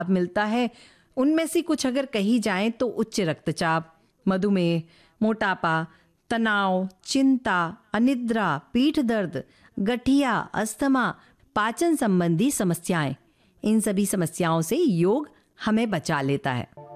मिलता है। उनमें से कुछ अगर कही जाएं तो उच्च रक्तचाप, मधुमेह, मोटापा, तनाव, चिंता, अनिद्रा, पीठ दर्द, गठिया, अस्थमा, पाचन संबंधी समस्याएं, इन सभी समस्याओं से योग हमें बचा लेता है।